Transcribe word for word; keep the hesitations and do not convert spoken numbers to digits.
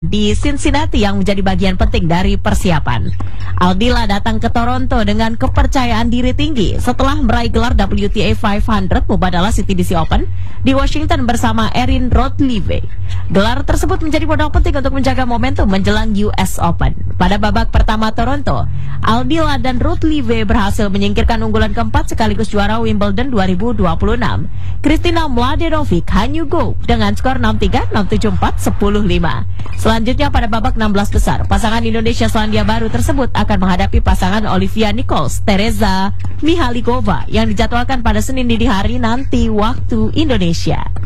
di Cincinnati yang menjadi bagian penting dari persiapan. Aldila datang ke Toronto dengan kepercayaan diri tinggi setelah meraih gelar W T A lima ratus Mubadala C T D C Open di Washington bersama Erin Rothlieve. Gelar tersebut menjadi modal penting untuk menjaga momentum menjelang U S Open. Pada babak pertama Toronto, Aldila dan Rothlieve berhasil menyingkirkan unggulan keempat sekaligus juara Wimbledon dua ribu dua puluh enam, Kristina Mladenovic Hanyugo dengan skor enam tiga, enam tujuh, empat, sepuluh lima. Selanjutnya pada babak enam belas besar, pasangan Indonesia Selandia Baru tersebut akan menghadapi pasangan Olivia Nichols, Teresa Mihalikova yang dijadwalkan pada Senin dini hari nanti waktu Indonesia.